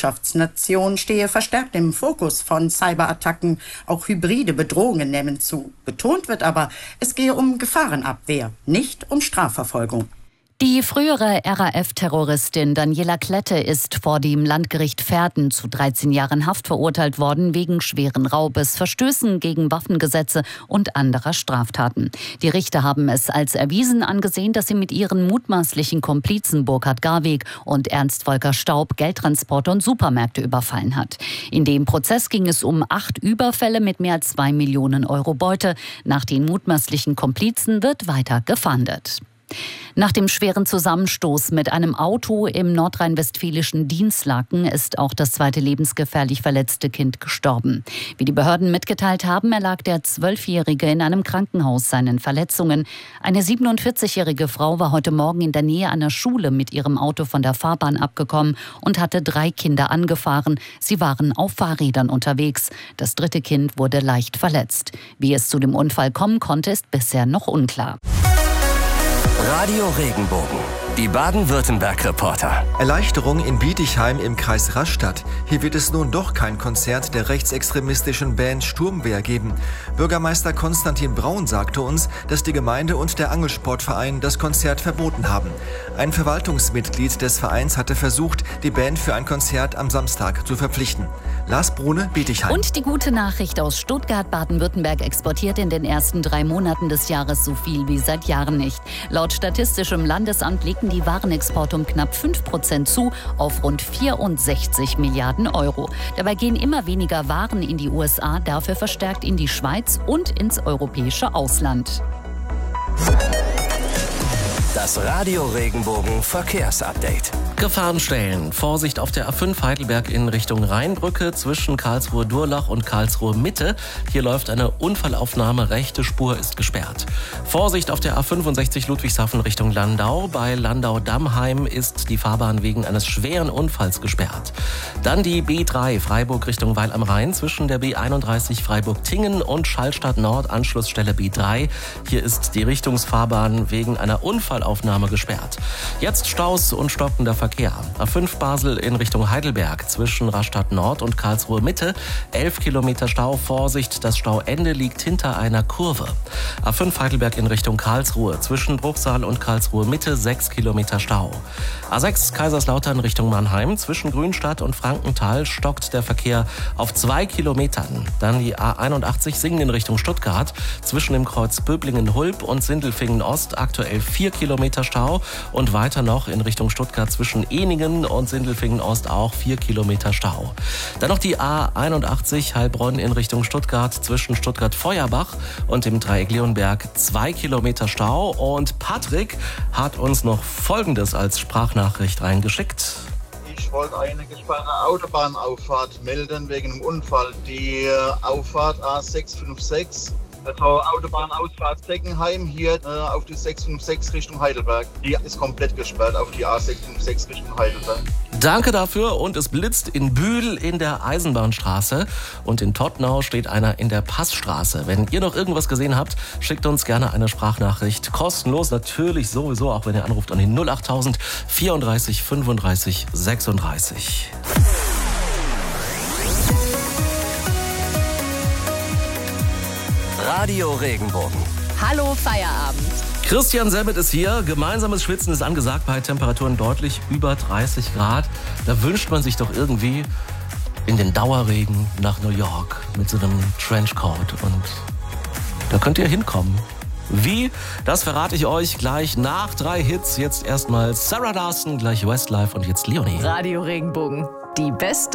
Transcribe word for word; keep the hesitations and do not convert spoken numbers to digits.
Wirtschaftsnation stehe verstärkt im Fokus von Cyberattacken. Auch hybride Bedrohungen nehmen zu. Betont wird aber, es gehe um Gefahrenabwehr, nicht um Strafverfolgung. Die frühere R A F-Terroristin Daniela Klette ist vor dem Landgericht Verden zu dreizehn Jahren Haft verurteilt worden wegen schweren Raubes, Verstößen gegen Waffengesetze und anderer Straftaten. Die Richter haben es als erwiesen angesehen, dass sie mit ihren mutmaßlichen Komplizen Burkhard Garweg und Ernst Volker Staub Geldtransporte und Supermärkte überfallen hat. In dem Prozess ging es um acht Überfälle mit mehr als zwei Millionen Euro Beute. Nach den mutmaßlichen Komplizen wird weiter gefahndet. Nach dem schweren Zusammenstoß mit einem Auto im nordrhein-westfälischen Dinslaken ist auch das zweite lebensgefährlich verletzte Kind gestorben. Wie die Behörden mitgeteilt haben, erlag der Zwölfjährige in einem Krankenhaus seinen Verletzungen. Eine siebenundvierzigjährige Frau war heute Morgen in der Nähe einer Schule mit ihrem Auto von der Fahrbahn abgekommen und hatte drei Kinder angefahren. Sie waren auf Fahrrädern unterwegs. Das dritte Kind wurde leicht verletzt. Wie es zu dem Unfall kommen konnte, ist bisher noch unklar. Radio Regenbogen, die Baden-Württemberg-Reporter. Erleichterung in Bietigheim im Kreis Rastatt. Hier wird es nun doch kein Konzert der rechtsextremistischen Band Sturmwehr geben. Bürgermeister Konstantin Braun sagte uns, dass die Gemeinde und der Angelsportverein das Konzert verboten haben. Ein Verwaltungsmitglied des Vereins hatte versucht, die Band für ein Konzert am Samstag zu verpflichten. Lars Brune, Bietigheim. Und die gute Nachricht aus Stuttgart: Baden-Württemberg exportiert in den ersten drei Monaten des Jahres so viel wie seit Jahren nicht. Laut Statistischem Landesamt legten die Warenexporte um knapp fünf Prozent zu auf rund vierundsechzig Milliarden Euro. Dabei gehen immer weniger Waren in die U S A, dafür verstärkt in die Schweiz und ins europäische Ausland. Das Radio Regenbogen Verkehrsupdate. Gefahrenstellen. Vorsicht auf der A fünf Heidelberg in Richtung Rheinbrücke zwischen Karlsruhe-Durlach und Karlsruhe-Mitte. Hier läuft eine Unfallaufnahme, rechte Spur ist gesperrt. Vorsicht auf der A fünfundsechzig Ludwigshafen Richtung Landau. Bei Landau-Dammheim ist die Fahrbahn wegen eines schweren Unfalls gesperrt. Dann die B drei Freiburg Richtung Weil am Rhein zwischen der B einunddreißig Freiburg-Tingen und Schallstadt Nord Anschlussstelle B drei. Hier ist die Richtungsfahrbahn wegen einer Unfallaufnahme gesperrt. Jetzt Staus und stockender Verkehr. A fünf Basel in Richtung Heidelberg zwischen Rastatt Nord und Karlsruhe Mitte. elf Kilometer Stau. Vorsicht, das Stauende liegt hinter einer Kurve. A fünf Heidelberg in Richtung Karlsruhe zwischen Bruchsal und Karlsruhe Mitte. sechs Kilometer Stau. A sechs Kaiserslautern Richtung Mannheim zwischen Grünstadt und Frankenthal stockt der Verkehr auf zwei Kilometern. Dann die A einundachtzig Singen in Richtung Stuttgart zwischen dem Kreuz Böblingen-Hulb und Sindelfingen Ost aktuell vier Kilometer Stau und weiter noch in Richtung Stuttgart zwischen Ehningen und Sindelfingen Ost auch vier Kilometer Stau. Dann noch die A einundachtzig Heilbronn in Richtung Stuttgart zwischen Stuttgart-Feuerbach und dem Dreieck Leonberg zwei Kilometer Stau. Und Patrick hat uns noch Folgendes als Sprachnachricht reingeschickt. Ich wollte eine gesperrte Autobahnauffahrt melden wegen einem Unfall. Die Auffahrt A sechs fünf sechs, also Autobahnausfahrt Seckenheim, hier äh, auf die sechs fünf sechs Richtung Heidelberg. Die ist komplett gesperrt auf die A sechs fünf sechs Richtung Heidelberg. Danke dafür. Und es blitzt in Bühl in der Eisenbahnstraße und in Tottnau steht einer in der Passstraße. Wenn ihr noch irgendwas gesehen habt, schickt uns gerne eine Sprachnachricht. Kostenlos natürlich sowieso, auch wenn ihr anruft an den null achttausend vierunddreißig fünfunddreißig sechsunddreißig. Radio Regenbogen. Hallo Feierabend. Christian Sebet ist hier. Gemeinsames Schwitzen ist angesagt bei Temperaturen deutlich über dreißig Grad. Da wünscht man sich doch irgendwie in den Dauerregen nach New York mit so einem Trenchcoat. Und da könnt ihr hinkommen. Wie? Das verrate ich euch gleich nach drei Hits. Jetzt erstmal Sarah Larson, gleich Westlife und jetzt Leonie. Radio Regenbogen. Die beste